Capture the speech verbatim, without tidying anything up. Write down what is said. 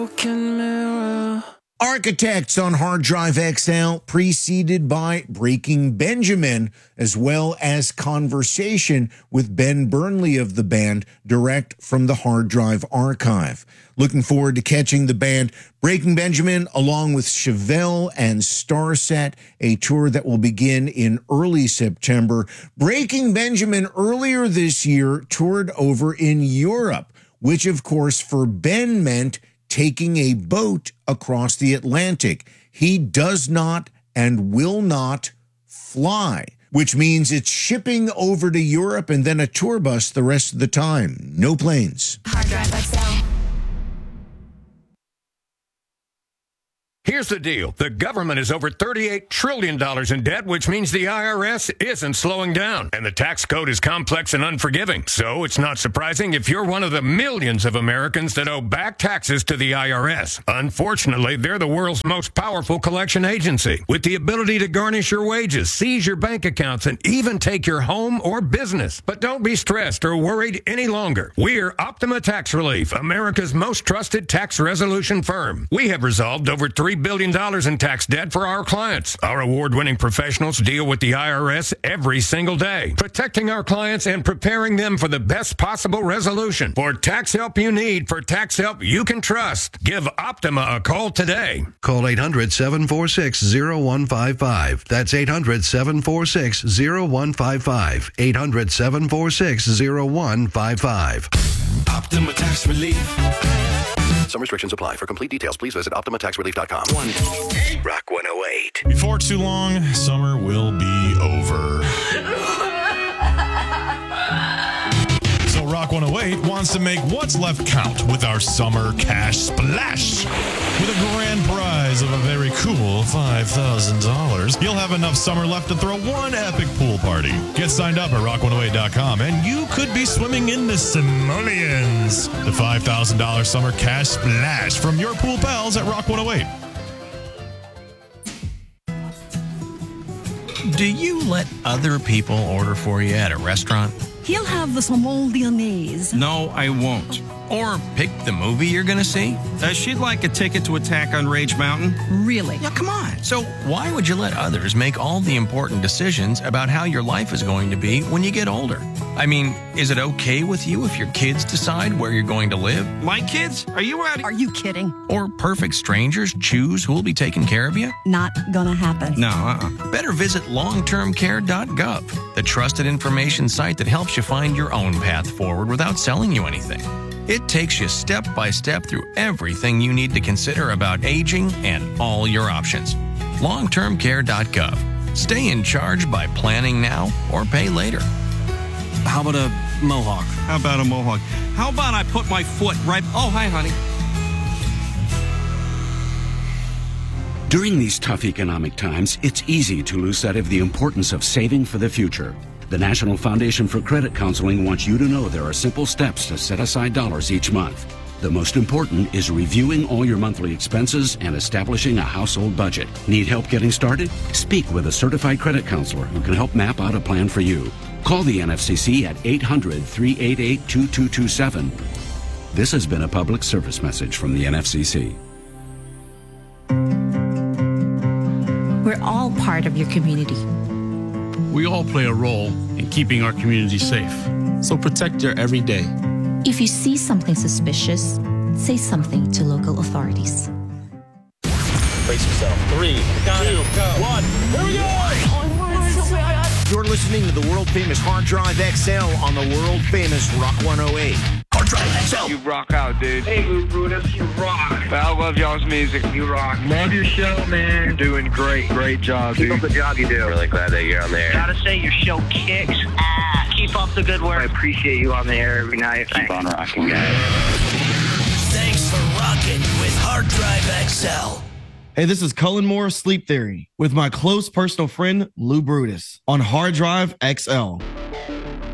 Architects on Hard Drive X L, preceded by Breaking Benjamin, as well as conversation with Ben Burnley of the band, direct from the Hard Drive archive. Looking forward to catching the band Breaking Benjamin along with Chevelle and Starset, a tour that will begin in early September. Breaking Benjamin earlier this year toured over in Europe, which of course for Ben meant taking a boat across the Atlantic. He does not and will not fly, which means it's shipping over to Europe and then a tour bus the rest of the time. No planes. Hard Drive X L. Here's the deal. The government is over thirty-eight trillion dollars in debt, which means the I R S isn't slowing down. And the tax code is complex and unforgiving. So it's not surprising if you're one of the millions of Americans that owe back taxes to the I R S. Unfortunately, they're the world's most powerful collection agency, with the ability to garnish your wages, seize your bank accounts, and even take your home or business. But don't be stressed or worried any longer. We're Optima Tax Relief, America's most trusted tax resolution firm. We have resolved over three billion dollars in tax debt for our clients. Our award-winning professionals deal with the I R S every single day, protecting our clients and preparing them for the best possible resolution. For tax help you need, for tax help you can trust, give Optima a call today. Call eight hundred, seven four six, zero one five five. That's eight hundred, seven four six, zero one five five. eight hundred, seven four six, zero one five five. Optima Tax Relief. Some restrictions apply. For complete details, please visit optima tax relief dot com. Rock one oh eight. Before too long, summer will be over. So Rock one oh eight wants to make what's left count with our summer cash splash. With a grand prize of a very cool five thousand dollars, you'll have enough summer left to throw one epic pool party. Get signed up at rock one oh eight dot com and you could be swimming in the simoleons. The five thousand dollars summer cash splash from your pool pals at Rock one oh eight. Do you let other people order for you at a restaurant? He'll have the saumon lyonnaise. No, I won't. Or pick the movie you're going to see? Uh, she'd like a ticket to Attack on Rage Mountain. Really? Yeah, come on. So why would you let others make all the important decisions about how your life is going to be when you get older? I mean, is it okay with you if your kids decide where you're going to live? My kids? Are you out of... Are you kidding? Or perfect strangers choose who'll be taking care of you? Not gonna happen. No, uh-uh. Better visit long term care dot gov, the trusted information site that helps you find your own path forward without selling you anything. It takes you step by step through everything you need to consider about aging and all your options. long term care dot gov. Stay in charge by planning now or pay later. How about a mohawk? How about a mohawk? How about I put my foot right... Oh, hi, honey. During these tough economic times, it's easy to lose sight of the importance of saving for the future. The National Foundation for Credit Counseling wants you to know there are simple steps to set aside dollars each month. The most important is reviewing all your monthly expenses and establishing a household budget. Need help getting started? Speak with a certified credit counselor who can help map out a plan for you. Call the N F C C at eight hundred, three eight eight, two two two seven. This has been a public service message from the N F C C. We're all part of your community. We all play a role in keeping our community safe. So protect your every day. If you see something suspicious, say something to local authorities. Brace yourself. Three, two, one. Here we go! You're listening to the world-famous Hard Drive X L on the world-famous Rock one oh eight. Hard Drive X L. You rock out, dude. Hey, Lou Brutus, you rock. I love y'all's music. You rock. Love your show, man. You're doing great. Great job, dude. Keep up the job you do. Really glad that you're on there. Gotta say, your show kicks ass. Keep up the good work. I appreciate you on the air every night. Keep Thanks. on rocking, guys. Thanks for rocking with Hard Drive X L. Hey, this is Cullen Moore, Sleep Theory, with my close personal friend, Lou Brutus, on Hard Drive X L.